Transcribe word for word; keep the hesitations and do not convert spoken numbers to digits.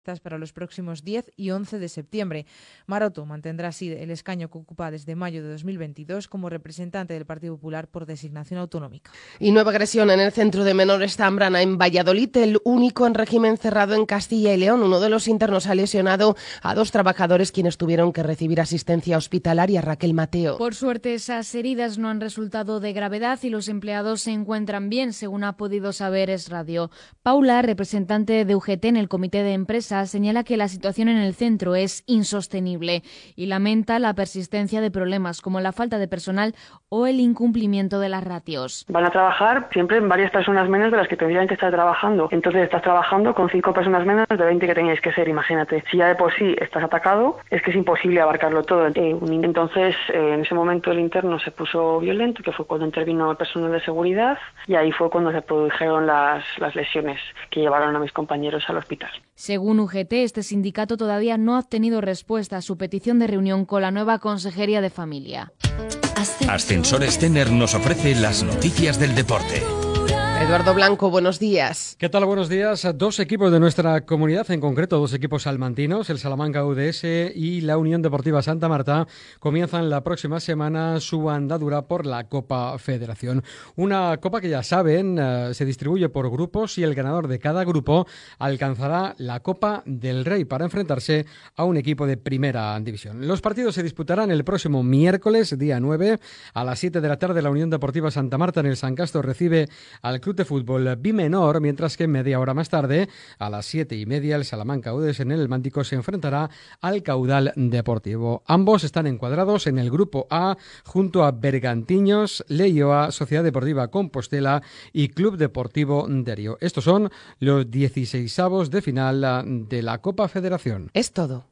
para los próximos diez y once de septiembre. Maroto mantendrá así el escaño que ocupa desde mayo de dos mil veintidós como representante del Partido Popular por designación autonómica. Y nueva agresión en el centro de menores Zambrana en Valladolid, el único en régimen cerrado en Castilla y León. Uno de los internos ha lesionado a dos trabajadores quienes tuvieron que recibir asistencia hospitalaria. Raquel Mateo. Por suerte, esas heridas no han resultado de gravedad y los empleados se encuentran bien, según ha podido saber Es Radio. Paula, representante de U G T en el comité de empresa, señala que la situación en el centro es insostenible y lamenta la persistencia de problemas como la falta de personal o el incumplimiento de las ratios. Van a trabajar siempre en varias personas menos de las que tendrían que estar trabajando. Entonces estás trabajando con cinco personas menos de veinte que teníais que ser, imagínate. Si ya de por sí estás atacado, es que es imposible abarcarlo todo. Entonces, en ese momento el interno se puso violento, que fue cuando intervino el personal de seguridad, y ahí fue cuando se produjeron las, las lesiones que llevaron a mis compañeros al hospital. Según U G T, este sindicato todavía no ha obtenido respuesta a su petición de reunión con la nueva Consejería de Familia. Ascensores Tener nos ofrece las noticias del deporte. Eduardo Blanco, buenos días. ¿Qué tal? Buenos días. Dos equipos de nuestra comunidad, en concreto dos equipos salmantinos, el Salamanca U D S y la Unión Deportiva Santa Marta, comienzan la próxima semana su andadura por la Copa Federación. Una copa que, ya saben, se distribuye por grupos y el ganador de cada grupo alcanzará la Copa del Rey para enfrentarse a un equipo de primera división. Los partidos se disputarán el próximo miércoles, día nueve, a las siete de la tarde. La Unión Deportiva Santa Marta en el San Castro recibe al Club de Fútbol Bimenor, mientras que media hora más tarde, a las siete y media, el Salamanca U D S en el Mántico se enfrentará al Caudal Deportivo. Ambos están encuadrados en el Grupo A junto a Bergantiños, Leioa, Sociedad Deportiva Compostela y Club Deportivo Derio. Estos son los dieciseisavos de final de la Copa Federación. Es todo.